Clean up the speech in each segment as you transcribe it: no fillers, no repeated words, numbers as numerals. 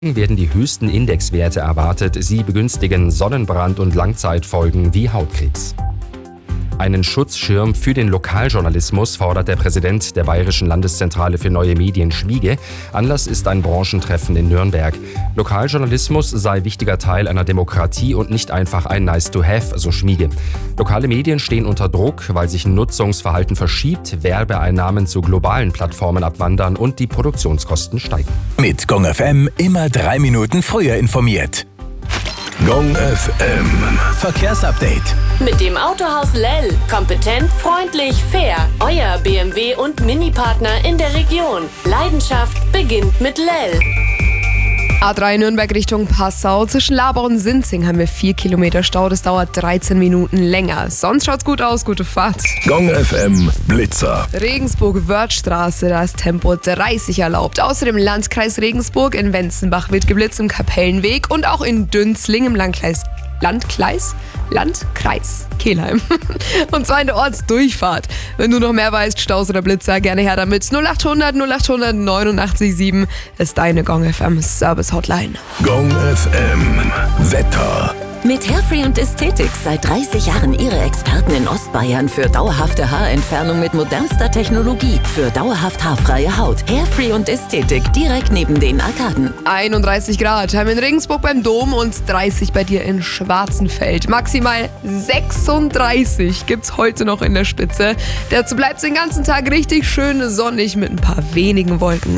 Werden die höchsten Indexwerte erwartet. Sie begünstigen Sonnenbrand und Langzeitfolgen wie Hautkrebs. Einen Schutzschirm für den Lokaljournalismus fordert der Präsident der Bayerischen Landeszentrale für neue Medien, Schmiege. Anlass ist ein Branchentreffen in Nürnberg. Lokaljournalismus sei wichtiger Teil einer Demokratie und nicht einfach ein Nice-to-have, so Schmiege. Lokale Medien stehen unter Druck, weil sich Nutzungsverhalten verschiebt, Werbeeinnahmen zu globalen Plattformen abwandern und die Produktionskosten steigen. Mit Gong FM immer 3 Minuten früher informiert. Gong FM Verkehrsupdate. Mit dem Autohaus Lell. Kompetent, freundlich, fair. Euer BMW- und Mini-Partner in der Region. Leidenschaft beginnt mit Lell. A3 Nürnberg Richtung Passau. Zwischen Labau und Sinzing haben wir 4 Kilometer Stau. Das dauert 13 Minuten länger. Sonst schaut's gut aus. Gute Fahrt. Gong FM Blitzer. Regensburg-Wörthstraße, da ist Tempo 30 erlaubt. Außerdem Landkreis Regensburg, in Wenzenbach wird geblitzt im Kapellenweg und auch in Dünzling im Landkreis Kelheim. Und zwar in der Ortsdurchfahrt. Wenn du noch mehr weißt, Staus oder Blitzer, gerne her damit. 0800 0800 89,7 ist deine Gong FM Service Hotline. Gong FM Wetter. Mit Hairfree und Ästhetik seit 30 Jahren Ihre Experten in Ostbayern für dauerhafte Haarentfernung mit modernster Technologie. Für dauerhaft haarfreie Haut. Hairfree und Ästhetik direkt neben den Arkaden. 31 Grad haben wir in Regensburg beim Dom und 30 bei dir in Schwarzenfeld. Maximal 36 gibt's heute noch in der Spitze. Dazu bleibt's den ganzen Tag richtig schön sonnig mit ein paar wenigen Wolken.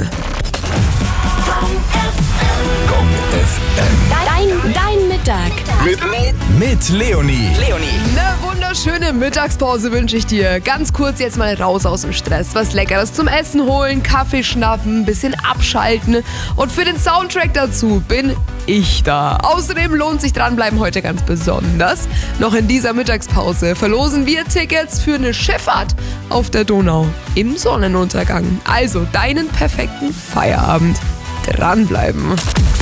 Gong FM Dein Mittag. mit Leonie. Eine wunderschöne Mittagspause wünsche ich dir. Ganz kurz jetzt mal raus aus dem Stress. Was Leckeres zum Essen holen, Kaffee schnappen, ein bisschen abschalten. Und für den Soundtrack dazu bin ich da. Außerdem lohnt sich dranbleiben heute ganz besonders. Noch in dieser Mittagspause verlosen wir Tickets für eine Schifffahrt auf der Donau im Sonnenuntergang. Also deinen perfekten Feierabend. Dranbleiben.